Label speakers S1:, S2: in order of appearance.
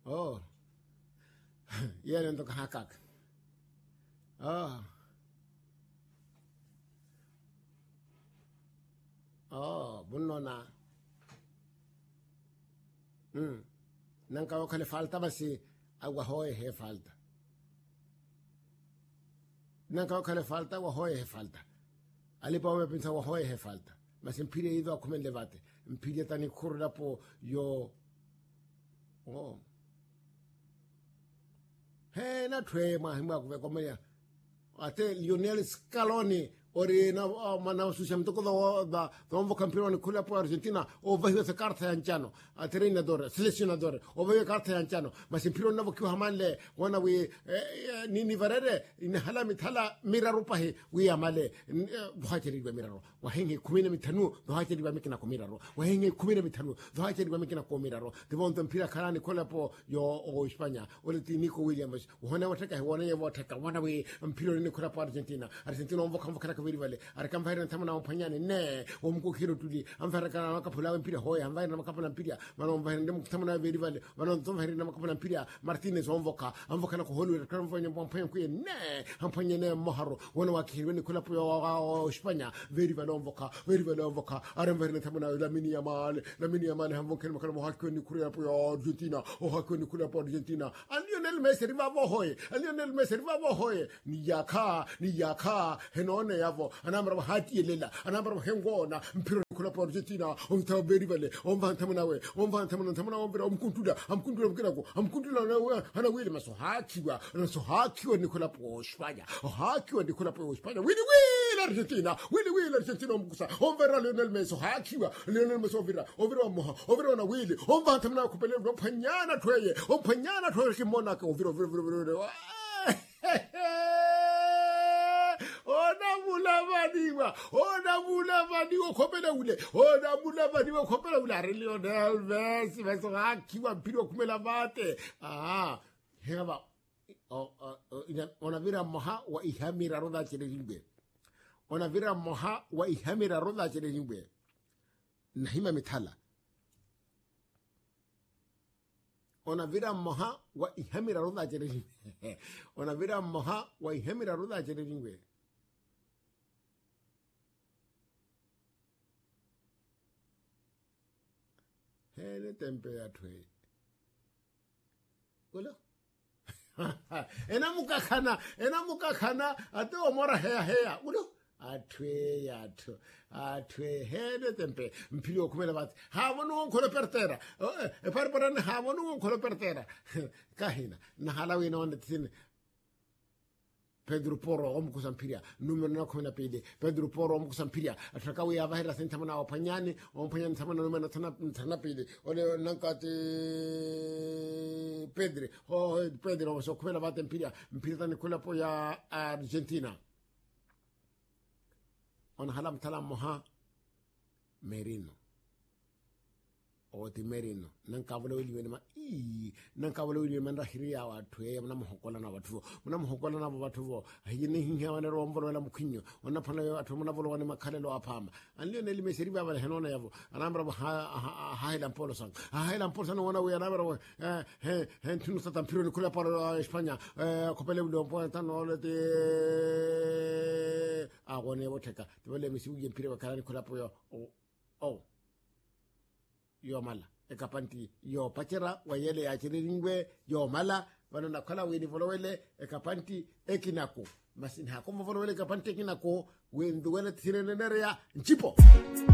S1: Oh. Yan ito kahakak. Oh. Oh, bunno na. Nang kawo kale falta basi agwa hoye he falta. Nang kawo kale falta wa hoye he falta. Alipa me pensa wa hoye he falta. Mas impide ido a kumen levate. Impide tani kurda po yo. Oh. He na twe mahima kuve komenya. Ate Lionel Scaloni ori na mana susha mtoko da ombo campione kule po Argentina o vai se carta anciano a treinador selezionatore o vai carta anciano ma se piro navo kiwa hamale wana wi nini varere in hala mithala miraru pahe wi amale bhaiteri ba miraro wa hengi kumina mitanu bhaiteri ba mikina ko miraro wa hengi kumina mitanu bhaiteri ba mikina ko miraro de bon tempira karani kule po yo o Spagna o Nico Williams wana wataka wana ya wataka wana wi mpiro ni kule po Argentina ombo kamva vale arakamvaira ntamana ompanyane ne omukukiro tudi amvara kana makapula mpira hoya amvaira makapula mpira manomvaira ndemu kutamana veri vale manomvaira makapula mpira Martinez amvoka na koholu kanvanya mpompanya kuye ne ampanya ne moharo wana wakiri ni kula po Spagna veri vale amvoka aramvaira ntamana Lamine Yamal amvoka makana mohako ni kula po Argentina o hako ni kula po Argentina Lionel Messi riva hoye ni yaka henone yavo anambra hati lela anambra hengona mpiro kula po Argentina onta beri vale omvantamana ombra amkuntula mkirako amkuntula na hana wili maso hakiwa ni kula po Spagna hakiwa ni kula po Spagna wili Argentina omkusa omvera Lionel Messi hakiwa Lionel Messi ovira na wili omvantamana kupele ompanyana tweye kimona ko ovira Ona mulavadiwa kopela ule Lionel Messi vaso hakiwa mpira kumela mate heba onavira moha wa ihamira roda chirejimbe nahima mithala onavira moha wa ihamira roda chirejimbe hele tempe ya twe ulo ena mukakhana ate omora heya ulo atwe hele tempe mpilo kumela bat havonu kholo pertera e parparane havonu kholo pertera kahina na halawi no ndetine Pedro Porro omkusampiria numero na kona pede Pedro Porro omkusampiria atakawi avahira sentamana opanyani tamana numero tana pede ole nankati Pedro so kwela batempiria mpira ni kula po ya Argentina on halam talam moha Merino oti Merino nankavule wili man rahiria watu mna mhokola na watu hiyine hinga wana rombolo wala mkinyo wana pana watu mna volo wana makalelo apama Lionel Messi riba wala henona yavo anambra haila mpolo sang wana we anambra tunu sata mpiro ni kula para Espanya kopele ule mpo tano ole te wane woteka tebele Messi uye mpiro wakala ni kula po yo mala ekapanti yo pachera wayele ya chiringwe yo mala wana nakala weni volowele ekapanti ekinako masini hakomo volowele ekapanti ekinako wendu wele tirenenere ya nchipo